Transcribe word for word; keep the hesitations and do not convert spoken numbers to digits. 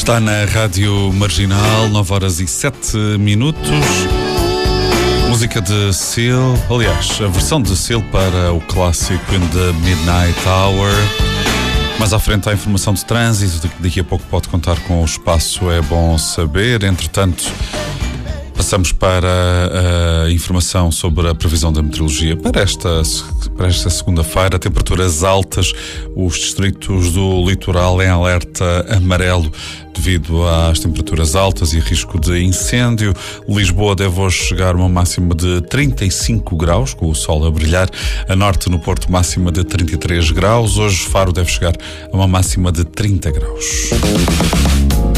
Está na Rádio Marginal, nove horas e sete minutos. Música de Seal, aliás, a versão de Seal para o clássico In the Midnight Hour. Mais à frente há informação de trânsito, daqui a pouco pode contar com o espaço É Bom Saber. Entretanto, passamos para a informação sobre a previsão da meteorologia para esta, para esta segunda-feira. Temperaturas altas, os distritos do litoral em alerta amarelo devido às temperaturas altas e risco de incêndio. Lisboa deve hoje chegar a uma máxima de trinta e cinco graus, com o sol a brilhar. A norte, no Porto, máxima de trinta e três graus. Hoje Faro deve chegar a uma máxima de trinta graus.